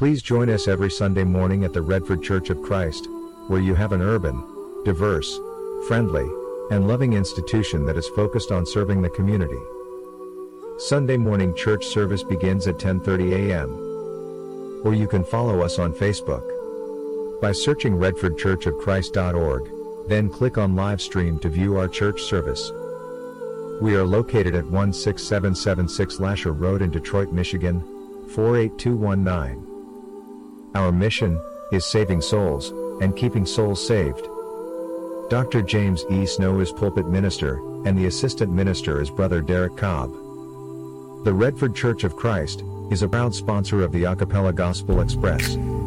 Please join us every Sunday morning at the Redford Church of Christ, where you have an urban, diverse, friendly, and loving institution that is focused on serving the community. Sunday morning church service begins at 10:30 a.m. Or you can follow us on Facebook by searching redfordchurchofchrist.org, then click on live stream to view our church service. We are located at 16776 Lasher Road in Detroit, Michigan, 48219. Our mission is saving souls and keeping souls saved. Dr. James E. Snow is pulpit minister, and the assistant minister is Brother Derek Cobb. The Redford Church of Christ is a proud sponsor of the Acapella Gospel Express.